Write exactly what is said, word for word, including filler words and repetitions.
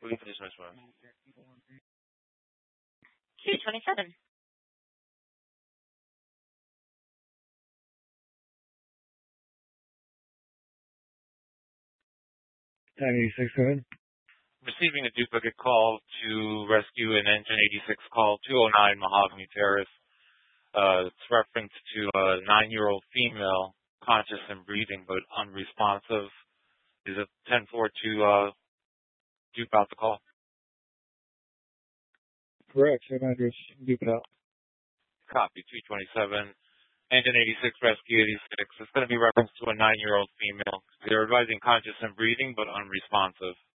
We can dismiss one. two twenty-seven. nine eighty-six, go ahead. Receiving a duplicate call to rescue an engine eighty-six call, two oh nine Mahogany Terrace. Uh, it's reference to a nine-year-old female, conscious and breathing but unresponsive. Is it ten four to uh, dupe out the call? Correct, same address, dupe it out. Copy, two twenty-seven. Engine eighty-six, rescue eighty-six. It's going to be reference to a nine-year-old female. They're advising conscious and breathing but unresponsive.